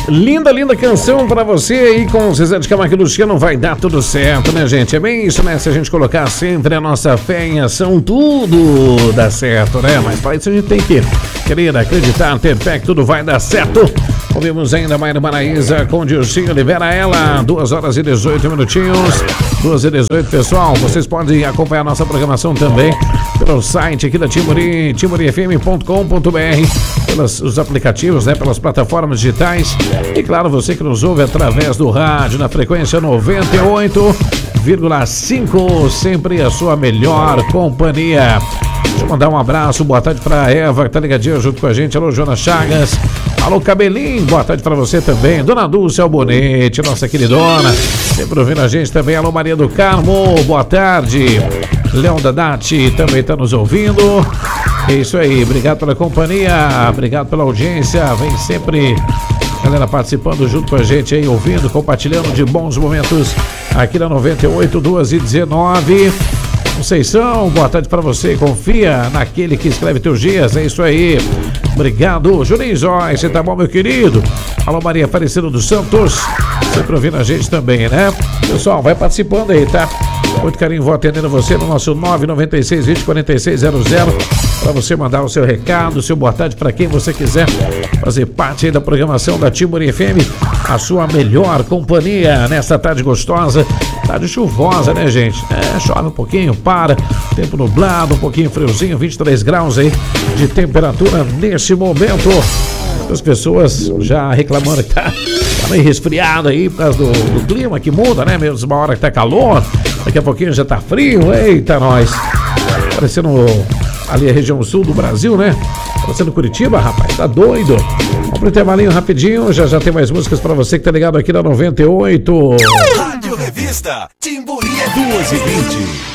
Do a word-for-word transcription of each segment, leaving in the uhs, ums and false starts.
Linda, linda canção pra você aí com Zezé de Camargo e Luciano. Vai dar tudo certo, né, gente? É bem isso, né? Se a gente colocar sempre a nossa fé em ação, tudo dá certo, né? Mas para isso a gente tem que querer acreditar, ter fé que tudo vai dar certo. Ouvimos ainda Mayra Maraíza com Dilcinho Libera Ela, duas horas e dezoito minutinhos. duas e dezoito, pessoal. Vocês podem acompanhar a nossa programação também pelo site aqui da Timuri, timuri f m ponto com ponto b r, pelos os aplicativos, né? Pelas plataformas digitais. E claro, você que nos ouve através do rádio na frequência noventa e oito vírgula cinco, sempre a sua melhor companhia. Deixa eu mandar um abraço, boa tarde pra Eva, que tá ligadinha junto com a gente. Alô, Jonas Chagas. Alô, Cabelinho, boa tarde pra você também. Dona Dulce Albonete, nossa queridona, sempre ouvindo a gente também. Alô, Maria do Carmo, boa tarde. Leão Dadati também tá nos ouvindo. É isso aí, obrigado pela companhia, obrigado pela audiência. Vem sempre galera participando junto com a gente aí, ouvindo, compartilhando de bons momentos aqui na noventa e oito, duas e dezenove. Conceição, boa tarde pra você. Confia naquele que escreve teus dias, é isso aí. Obrigado, Juninho Zói, você tá bom, meu querido? Alô, Maria Aparecida dos Santos, sempre ouvindo a gente também, né? Pessoal, vai participando aí, tá? Muito carinho, vou atendendo você no nosso nove nove seis, vinte, quarenta e seis zero zero para você mandar o seu recado, o seu boa tarde para quem você quiser fazer parte aí da programação da Timuri F M, a sua melhor companhia nessa tarde gostosa, tarde chuvosa, né, gente? É, chove um pouquinho, para, tempo nublado, um pouquinho friozinho, vinte e três graus aí de temperatura nesse momento. As pessoas já reclamando que tá, tá meio resfriado aí por causa do, do clima que muda, né? Mesmo uma hora que tá calor, daqui a pouquinho já tá frio. Eita, nós! Parecendo ali a região sul do Brasil, né? Parecendo Curitiba, rapaz, tá doido. Vamos pro intervalinho rapidinho, já já tem mais músicas pra você que tá ligado aqui na noventa e oito. Rádio Revista Timbury duas e vinte.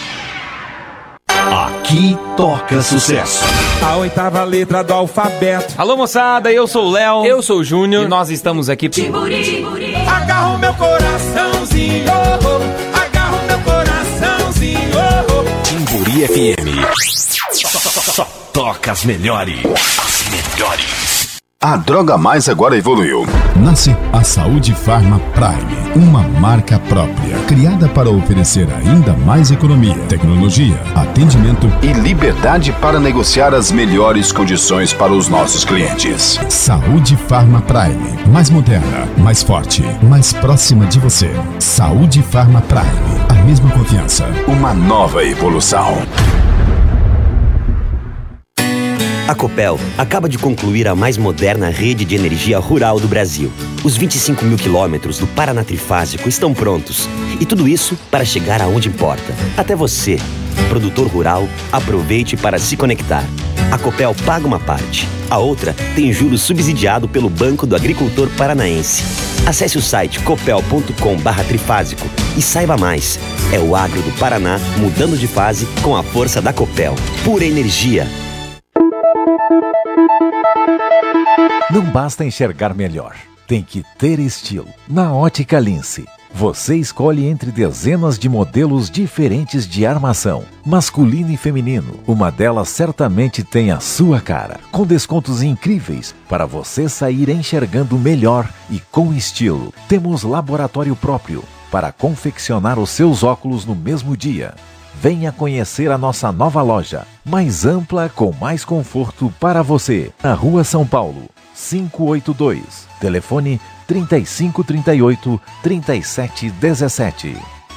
Aqui toca sucesso. A oitava letra do alfabeto. Alô, moçada, eu sou o Léo. Eu sou o Júnior. E nós estamos aqui. Timbury. Agarra o meu coraçãozinho. Agarra o meu coraçãozinho. Timbury F M. Só, só, só toca as melhores. As melhores. A Droga Mais agora evoluiu. Nasce a Saúde Farma Prime, uma marca própria, criada para oferecer ainda mais economia, tecnologia, atendimento e liberdade para negociar as melhores condições para os nossos clientes. Saúde Farma Prime, mais moderna, mais forte, mais próxima de você. Saúde Farma Prime, a mesma confiança. Uma nova evolução. A Copel acaba de concluir a mais moderna rede de energia rural do Brasil. Os vinte e cinco mil quilômetros do Paraná Trifásico estão prontos. E tudo isso para chegar aonde importa. Até você, produtor rural, aproveite para se conectar. A Copel paga uma parte. A outra tem juros subsidiado pelo Banco do Agricultor Paranaense. Acesse o site copel ponto com barra trifásico e saiba mais. É o agro do Paraná mudando de fase com a força da Copel. Pura energia. Não basta enxergar melhor, tem que ter estilo. Na Ótica Lince, você escolhe entre dezenas de modelos diferentes de armação, masculino e feminino. Uma delas certamente tem a sua cara, com descontos incríveis para você sair enxergando melhor e com estilo. Temos laboratório próprio para confeccionar os seus óculos no mesmo dia. Venha conhecer a nossa nova loja, mais ampla com mais conforto para você. Na Rua São Paulo, quinhentos e oitenta e dois. Telefone trinta e cinco, trinta e oito, trinta e sete, dezessete.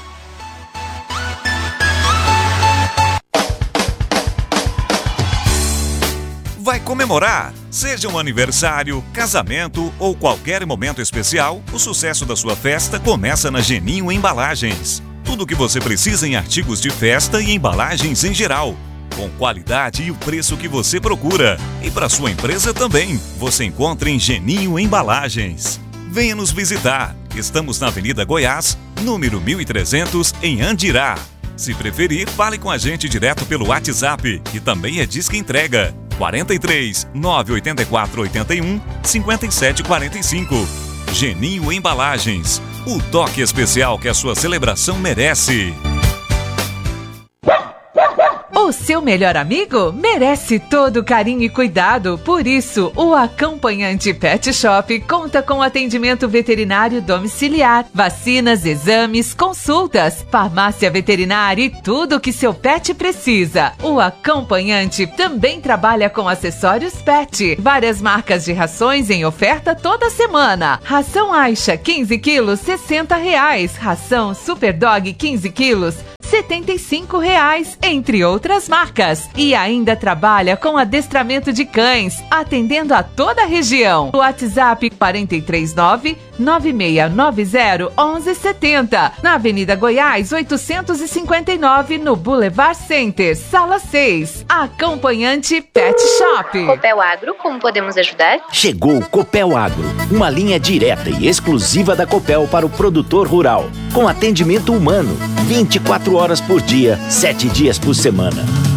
Vai comemorar? Seja um aniversário, casamento ou qualquer momento especial, o sucesso da sua festa começa na Geninho Embalagens. Tudo o que você precisa em artigos de festa e embalagens em geral, com qualidade e o preço que você procura. E para sua empresa também, você encontra em Geninho Embalagens. Venha nos visitar. Estamos na Avenida Goiás, número mil e trezentos, em Andirá. Se preferir, fale com a gente direto pelo WhatsApp, que também é Disque Entrega. quarenta e três, nove oito quatro, oito um, cinco sete quatro cinco. Geninho Embalagens. O toque especial que a sua celebração merece. O seu melhor amigo merece todo carinho e cuidado. Por isso, o Acompanhante Pet Shop conta com atendimento veterinário domiciliar, vacinas, exames, consultas, farmácia veterinária e tudo o que seu pet precisa. O Acompanhante também trabalha com acessórios pet, várias marcas de rações em oferta toda semana. Ração Aisha quinze quilos, sessenta reais. Ração Super Dog quinze quilos, setenta e cinco reais, entre outras marcas. E ainda trabalha com adestramento de cães, atendendo a toda a região. O WhatsApp quatro três nove, nove seis nove zero, um um sete zero, na Avenida Goiás oitocentos e cinquenta e nove, no Boulevard Center, Sala seis. Acompanhante Pet Shop. Copel Agro, como podemos ajudar? Chegou o Copel Agro, uma linha direta e exclusiva da Copel para o produtor rural, com atendimento humano, vinte e quatro horas por dia, sete dias por semana.